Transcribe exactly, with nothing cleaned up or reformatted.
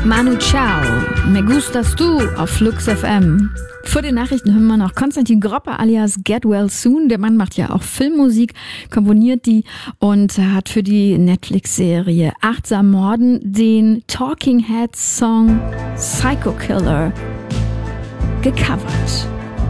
Manu Chao, Me Gustas Du auf Flux F M. Vor den Nachrichten hören wir noch Konstantin Gropper alias Get Well Soon. Der Mann macht ja auch Filmmusik, komponiert die und hat für die Netflix-Serie Achtsam Morden den Talking Heads Song Psycho Killer gecovert.